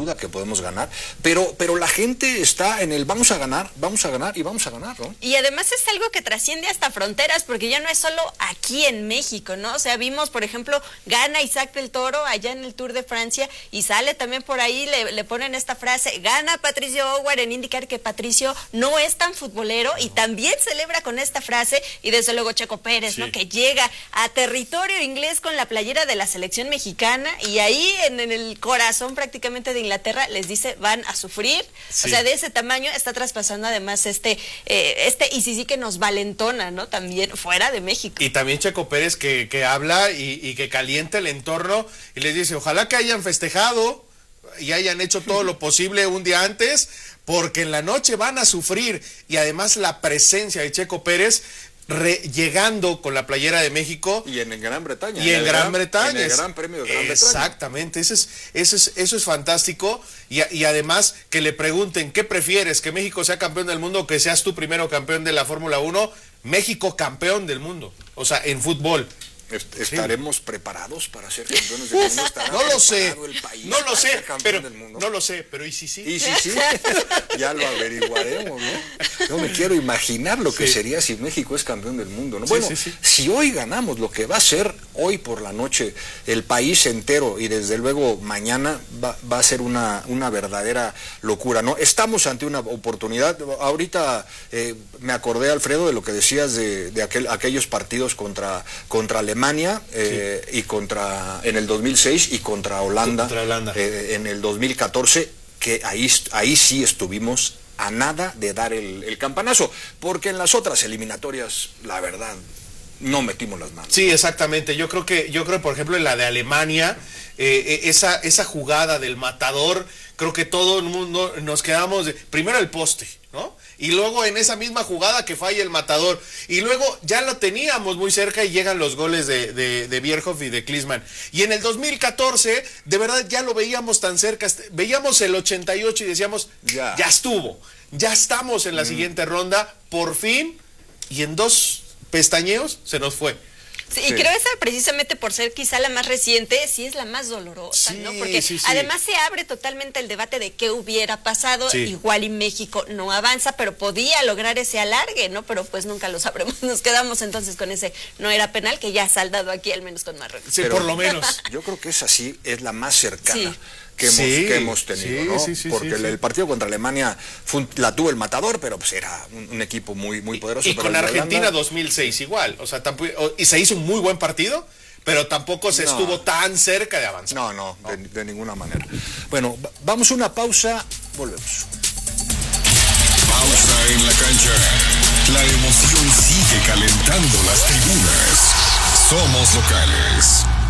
duda que podemos ganar, pero la gente está en el vamos a ganar y vamos a ganar, ¿no? Y además es algo que trasciende hasta fronteras, porque ya no es solo aquí en México, ¿no? O sea, vimos, por ejemplo, gana Isaac del Toro allá en el Tour de Francia, y sale también por ahí, le ponen esta frase, gana Patricio O'Ward, en indicar que Patricio no es tan futbolero, y también celebra con esta frase, y desde luego Checo Pérez, sí, ¿no? Que llega a territorio inglés con la playera de la selección mexicana, y ahí en el corazón prácticamente de Inglaterra les dice, van a sufrir, sí. O sea, de ese tamaño está traspasando además y sí que nos valentona, ¿no? También fuera de México. Y también Checo Pérez que habla y que calienta el entorno y les dice, ojalá que hayan festejado y hayan hecho todo lo posible un día antes, porque en la noche van a sufrir. Y además la presencia de Checo Pérez llegando con la playera de México. Y en Gran Bretaña. Y en Gran Bretaña. En el Gran Premio de Gran Bretaña. Exactamente, eso es fantástico. Y además que le pregunten, ¿qué prefieres? ¿Que México sea campeón del mundo o que seas tú primero campeón de la Fórmula 1? México campeón del mundo, o sea, en fútbol. ¿Estaremos preparados para ser campeones del mundo? No lo sé, no lo sé, pero ¿y si sí? ¿Y si sí? Ya lo averiguaremos, ¿no? No me quiero imaginar lo que sería si México es campeón del mundo, ¿no? Bueno, si hoy ganamos, lo que va a ser hoy por la noche el país entero, y desde luego mañana va a ser una verdadera locura, ¿no? Estamos ante una oportunidad. Ahorita me acordé, Alfredo, de lo que decías de aquellos partidos contra Alemania, y en el 2006 y contra Holanda, en el 2014, que ahí sí estuvimos a nada de dar el campanazo, porque en las otras eliminatorias, la verdad, no metimos las manos. Sí, exactamente. Yo creo, por ejemplo, en la de Alemania, esa jugada del matador, creo que todo el mundo nos quedamos primero el poste, ¿no? Y luego en esa misma jugada que falla el matador, y luego ya lo teníamos muy cerca y llegan los goles de Bierhoff y de Klinsmann. Y en el 2014, de verdad ya lo veíamos tan cerca, veíamos el 88 y decíamos, ya estuvo, ya estamos en la siguiente ronda, por fin, y en 2 pestañeos se nos fue. Sí, y creo esa, precisamente por ser quizá la más reciente, sí es la más dolorosa, ¿no? Porque además se abre totalmente el debate de qué hubiera pasado, igual y México no avanza, pero podía lograr ese alargue, ¿no? Pero pues nunca lo sabremos, nos quedamos entonces con ese no era penal, que ya ha saldado aquí, al menos con Marruecos. Sí, pero por lo menos. Yo creo que esa sí es la más cercana. Que hemos tenido, ¿no? Porque el partido contra Alemania la tuvo el matador, pero pues era un equipo muy poderoso. Y con Argentina 2006 igual, o sea, y se hizo un muy buen partido, pero tampoco se estuvo tan cerca de avanzar. No, de ninguna manera. Bueno, vamos a una pausa, volvemos. Pausa en la cancha. La emoción sigue calentando las tribunas. Somos locales.